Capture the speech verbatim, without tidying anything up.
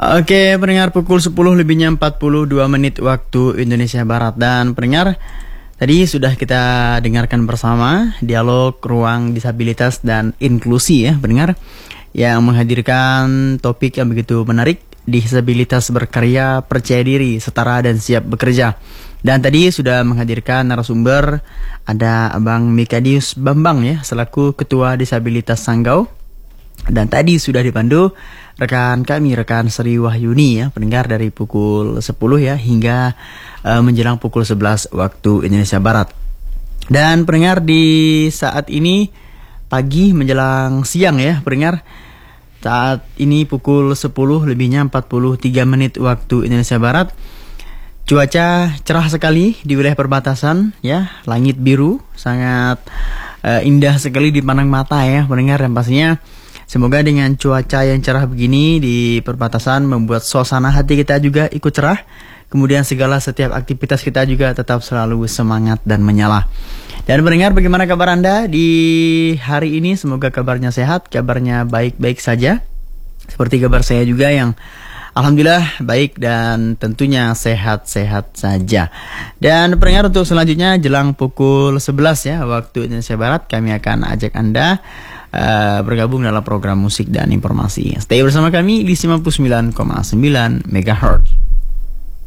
Oke, pendengar, pukul sepuluh lebihnya empat puluh dua menit waktu Indonesia Barat. Dan pendengar, tadi sudah kita dengarkan bersama dialog ruang disabilitas dan inklusi ya pendengar, yang menghadirkan topik yang begitu menarik, disabilitas berkarya, percaya diri, setara dan siap bekerja. Dan tadi sudah menghadirkan narasumber, ada Abang Mikadius Bambang ya, selaku Ketua Disabilitas Sanggau. Dan tadi sudah dipandu rekan kami, rekan Sri Wahyuni ya, pendengar, dari pukul sepuluh ya hingga uh, menjelang pukul sebelas waktu Indonesia Barat. Dan pendengar, di saat ini pagi menjelang siang ya pendengar, saat ini pukul sepuluh lebihnya empat puluh tiga menit waktu Indonesia Barat. Cuaca cerah sekali di wilayah perbatasan ya, langit biru sangat uh, indah sekali dipandang mata ya pendengar, dan pastinya semoga dengan cuaca yang cerah begini di perbatasan membuat suasana hati kita juga ikut cerah. Kemudian segala setiap aktivitas kita juga tetap selalu semangat dan menyala. Dan pendengar, bagaimana kabar Anda di hari ini? Semoga kabarnya sehat, kabarnya baik-baik saja. Seperti kabar saya juga yang alhamdulillah baik dan tentunya sehat-sehat saja. Dan pendengar, untuk selanjutnya jelang pukul sebelas ya waktu Indonesia Barat, kami akan ajak Anda Uh, bergabung dalam program musik dan informasi. Stay bersama kami di sembilan puluh sembilan koma sembilan megahertz.